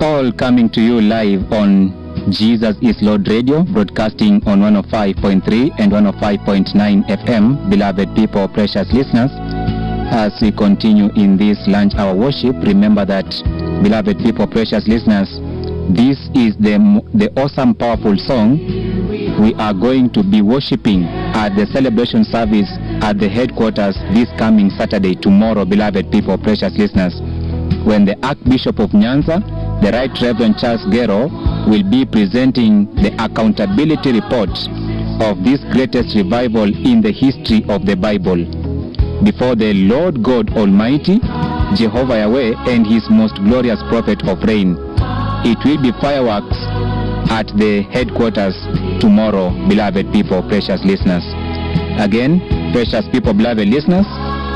all coming to you live on Jesus is Lord Radio, broadcasting on 105.3 and 105.9 FM. Beloved people, precious listeners, as we continue in this lunch hour worship, remember that, beloved people, precious listeners, this is the awesome, powerful song we are going to be worshiping at the celebration service at the headquarters this coming Saturday, tomorrow, beloved people, precious listeners, when the Archbishop of Nyanza, the Right Reverend Charles Gero, will be presenting the accountability report of this greatest revival in the history of the Bible before the Lord God Almighty, Jehovah Yahweh, and his most glorious prophet of rain. It will be fireworks at the headquarters tomorrow, beloved people, precious listeners. Again, precious people, beloved listeners,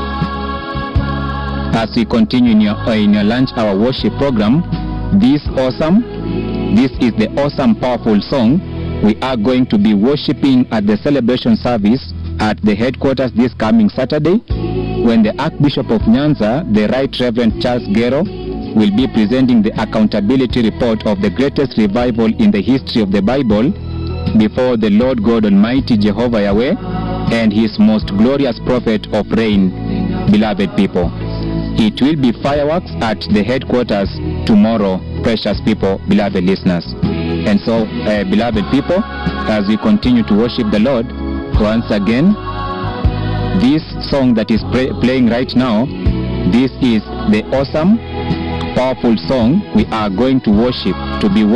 as we continue in your lunch hour worship program, this is the awesome, powerful song we are going to be worshiping at the celebration service at the headquarters this coming Saturday, when the Archbishop of Nyanza, the Right Reverend Charles Gero, will be presenting the accountability report of the greatest revival in the history of the Bible before the Lord God Almighty, Jehovah Yahweh, and his most glorious prophet of rain, beloved people. It will be fireworks at the headquarters tomorrow, precious people, beloved listeners. And so, beloved people, as we continue to worship the Lord, once again, this song that is playing right now, this is the awesome, powerful song we are going to worship, to be